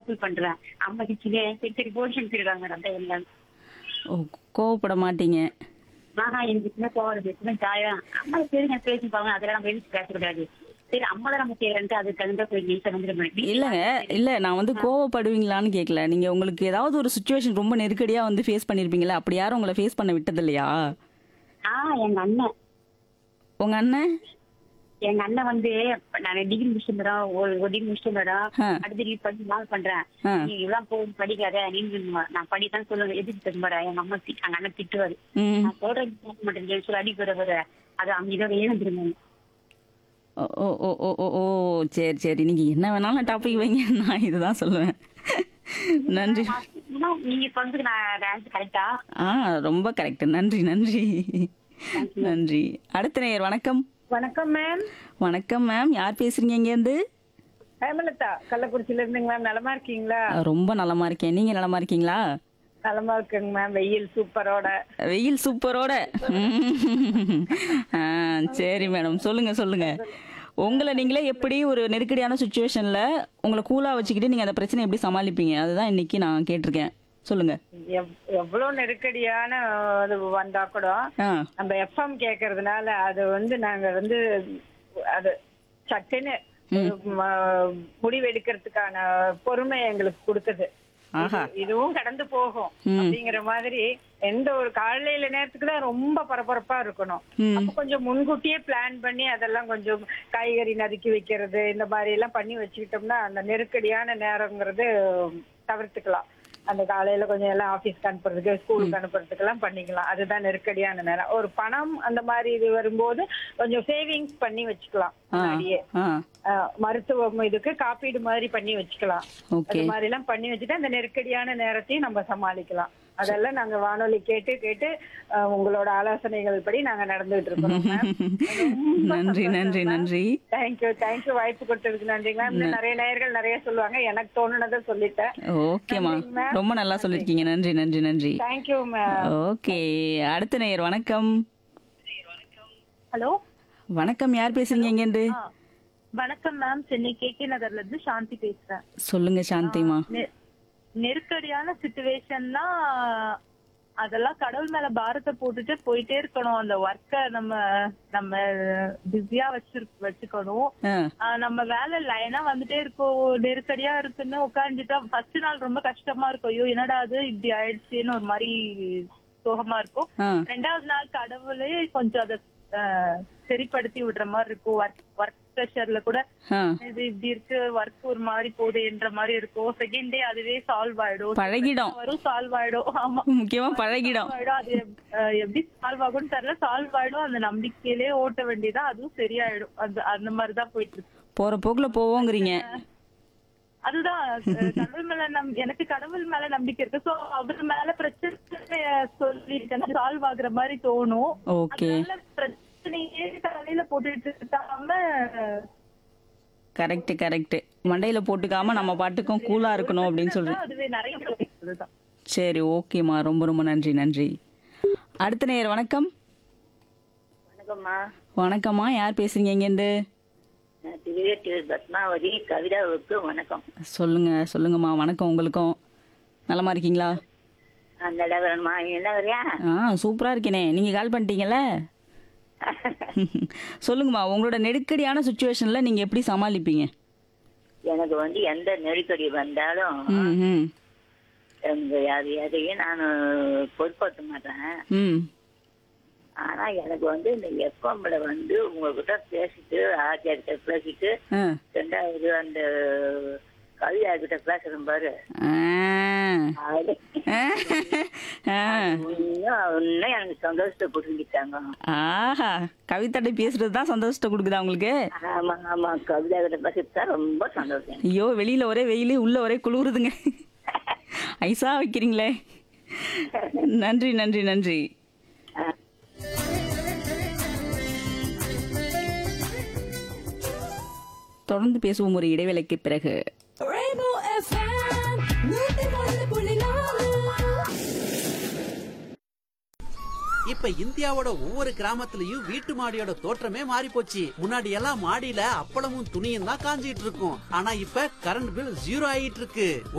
Feel பண்றேன். அம்மா கிச்சனே சரி சரி போர்ஷன் இருக்காங்க மேடம் டைம்ல. ஓ, கோவப்பட மாட்டீங்க. எனக்கு சின்ன கோவம் சின்ன காயம். அம்மா சரிங்க பேசிப்பாங்க, அதெல்லாம் நம்ம எழுதி பேசக்கூடாது. சரி அம்மா தான் நம்ம செய்யறேன்ட்டு அதுக்கு தகுந்த போய் நீச்சல் வந்துடுவேன். இல்லங்க, இல்ல நான் வந்து கோவப்படுவீங்களான்னு கேட்கல. நீங்க உங்களுக்கு ஏதாவது ஒரு சிச்சுவேஷன் ரொம்ப நெருக்கடியா வந்து ஃபேஸ் பண்ணியிருப்பீங்கல்ல, அப்படி யாரும் உங்கள ஃபேஸ் பண்ண விட்டது இல்லையா? எங்க அண்ணன் உங்க அண்ணன்? எங்க அண்ணன் வந்து நான் டிகிரி முடிச்சுட்டு மேடம், ஒரு டிகிரி முடிச்சுட்டு மேடம், ஆ, அடுத்த டிகிரி படிச்சு மார்க் பண்றேன். ஆ, நீ இதெல்லாம் போய் படிக்காத நீ நான் படித்தான் சொல்லுவேன். எதுக்கு தெரியுமாடா எங்க அம்மா எங்க அண்ணன் திட்டுவாரு. ம். நான் சொல்றேன் கேட்க மாட்டேன் சொல்லி அடி போற அது அவங்க இதோட ஏழுந்துருங்க. ஓ, ஓ, ஓ, ஓ, ஓ, ஓ, சரி, சரி. நீங்க என்ன வேணாலும் டாபிக் வைங்க. நான் இதுதான் சொல்லுவேன். நன்றி. நீங்க சொன்னதுக்கு நான் ஆன்சர் கரெக்டா? ஆ, ரொம்ப கரெக்ட். நன்றி, நன்றி. நன்றி. அடுத்த நேயர் வணக்கம். வணக்கம் மேம். வணக்கம் மேம். யார் பேசுறீங்க இங்கேருந்து? ஹேமலதா கள்ளக்குறிச்சியில இருந்துங்க மேம். நலமா இருக்கீங்களா? ரொம்ப நலமா இருக்கேன். நீங்க நலமா இருக்கீங்களா? நலமா இருக்குங்க மேம். வெயில் சூப்பரோட. வெயில் சூப்பரோட. ஆ, சரி மேடம். சொல்லுங்க, சொல்லுங்க. உங்களை நீங்களே எப்படி ஒரு நெருக்கடியான சுச்சுவேஷன்ல உங்களை கூலா வச்சுக்கிட்டு நீங்க அந்த பிரச்சனை எப்படி சமாளிப்பீங்க? அதுதான் இன்னைக்கு நான் கேட்டிருக்கேன். சொல்லுங்க. எவ்வளவு நெருக்கடியான இது வந்தா கூட ஆ, நம்ம எஃப்எம் கேக்குறதுனால அது வந்து நாங்க வந்து அது சட்டுன்னு முடிவு எடுக்கிறதுக்கான பொறுமை எங்களுக்கு கொடுக்குது. ஆஹா. இதுவும் கடந்து போகும் அப்படிங்கிற மாதிரி. எந்த ஒரு காலையில நேரத்துக்கு தான் ரொம்ப பரபரப்பா இருக்கணும். அப்ப கொஞ்சம் முன்கூட்டியே பிளான் பண்ணி அதெல்லாம் கொஞ்சம் காய்கறி நறுக்கி வைக்கிறது இந்த மாதிரி எல்லாம் பண்ணி வச்சுக்கிட்டோம்னா அந்த நெருக்கடியான நேரங்கிறது தவிர்த்துக்கலாம். அந்த காலையில கொஞ்சம் எல்லாம் ஆபீஸ்க்கு அனுப்புறதுக்கு ஸ்கூலுக்கு அனுப்புறதுக்கு எல்லாம் பண்ணிக்கலாம். அதுதான் நெருக்கடியான நேரம். ஒரு பணம் அந்த மாதிரி இது வரும்போது கொஞ்சம் சேவிங்ஸ் பண்ணி வச்சுக்கலாம். முன்னாடியே மருத்துவம் இதுக்கு காப்பீடு மாதிரி பண்ணி வச்சுக்கலாம். அது மாதிரி எல்லாம் பண்ணி வச்சுட்டு அந்த நெருக்கடியான நேரத்தையும் நம்ம சமாளிக்கலாம். அதெல்லாம் நாங்க வானொலி கேட்டு கேட்டு உங்களோட ஆலோசனைகள் படி நாங்க நடந்துட்டு இருக்கோம். நன்றி, நன்றி, நன்றி. Thank you, thank you. வாய்ப்பு கொடுத்ததுக்கு நன்றிங்க மேம். இன்னும் நிறைய நேயர்கள் நிறைய சொல்லுவாங்க. எனக்கு தோணுனதை சொல்லிட்டேன். ஓகேமா, ரொம்ப நல்லா சொல்லிருக்கீங்க. நன்றி, நன்றி, நன்றி. Thank you ma'am. ஓகே. அடுத்த நேயர் வணக்கம். ஹலோ வணக்கம். யார் பேசுறீங்க இங்கேருந்து? வணக்கம் மேம். சென்னை கேகே நகர்ல இருந்து சாந்தி பேசுறேன். சொல்லுங்க சாந்திமா. நெருக்கடியான சிச்சுவேஷன்னா அதெல்லாம் கடவுள் மேல பாரத்தை போட்டுட்டு போயிட்டே இருக்கணும். அந்த ஒர்க்க நம்ம பிஸியா வச்சுக்கணும். நம்ம வேலை லைனா வந்துட்டே இருக்கோம். நெருக்கடியா இருக்குன்னு உட்காந்துட்டா ஃபர்ஸ்ட் நாள் ரொம்ப கஷ்டமா இருக்கும். ஐயோ என்னடா அது இப்படி ஆயிடுச்சுன்னு ஒரு மாதிரி சோகமா இருக்கும். ரெண்டாவது நாள் கடவுளே கொஞ்சம் அதை சரிப்படுத்தி விடுற மாதிரி இருக்கும். ஒர்க் ப்ரெஷர்ல கூட இது இப்படி இருக்கு, ஒர்க் ஒரு மாதிரி போகுது என்ற மாதிரி இருக்கும். செகண்ட் டே அதுவே சால்வ் ஆயிடும். பழகிடும். வரும் சால்வ் ஆயிடும். ஆமா, முக்கியமா பழகிடும். அது எப்படி சால்வ் ஆகும்னு தெரியல. சால்வ் ஆயிடும். அந்த நம்பிக்கையிலே ஓட்ட வேண்டியதா, அதுவும் சரியாயிடும். அந்த மாதிரிதான் போயிட்டு இருக்கு. போற போக்குல போவோங்கிறீங்க. அதுதான் கடவுள் மேல எனக்கு கடவுள் மேல நம்பிக்கை இருக்கு. சோ அவர் மேல பிரச்சனை சொல்லிட்டு சால்வ் ஆகுற மாதிரி தோணும். ஓகே. பிரச்சனையே தலையில போட்டுட்டு இருக்காம கரெக்ட், கரெக்ட். மண்டையில போட்டுக்காம நம்ம பாட்டுக்கும் கூலா இருக்கணும் அப்படின்னு சொல்றேன். அதுவே நிறைய. சரி, ஓகேமா. ரொம்ப ரொம்ப நன்றி, நன்றி. அடுத்த நேயர் வணக்கம். வணக்கம்மா. வணக்கம்மா. யார் பேசுறீங்க இங்கேருந்து? பத்மாவதி. கவிதாவுக்கு வணக்கம். சொல்லுங்க, சொல்லுங்கம்மா. வணக்கம் உங்களுக்கும். நலமா இருக்கீங்களா? சூப்பரா இருக்கேனே. நீங்க கால் பண்ணிட்டீங்கல்ல. சொல்லுங்கம்மா, உங்களோட நெருக்கடியான சுச்சுவேஷன்ல நீங்க எப்படி சமாளிப்பீங்க? எனக்கு வந்து எந்த நெருக்கடி வந்தாலும் எதையும் நான் பொருட்படுத்த மாட்டேன். ஆனா எனக்கு வந்து இந்த எஃப்எம்ல வந்து உங்ககிட்ட பேசிட்டு ஆர்ஜிட்ட பேசிட்டு ரெண்டாவது அந்த கவிதா கிட்ட பேசுறேன் பாரு, எனக்கு சந்தோஷத்தை கொடுத்துட்டாங்க. ஆஹா, கவிதாட்ட பேசுறதுதான் சந்தோஷத்தை கொடுக்குதா உங்களுக்கு? ஆமா ஆமா, கவிதா கிட்ட பேசுறதுதான் ரொம்ப சந்தோஷம். ஐயோ, வெளியில ஒரே வெயிலு, உள்ள ஒரே குளிருதுங்க. ஐசா வைக்கிறீங்களே. நன்றி, நன்றி, நன்றி. தொடர்ந்து பேசுவோம் ஒரு இடைவேளைக்கு பிறகு. இப்ப இந்தியாவோட ஒவ்வொரு கிராமத்துலயும் வீட்டு மாடியோட தோற்றமே மாறி போச்சு. முன்னாடி எல்லாம் மாடியில அப்பளமும் துணியும் தான் காஞ்சிட்டு இருக்கும். ஆனா இப்ப கரண்ட் பில் 0 ஆயிட்டு இருக்கு.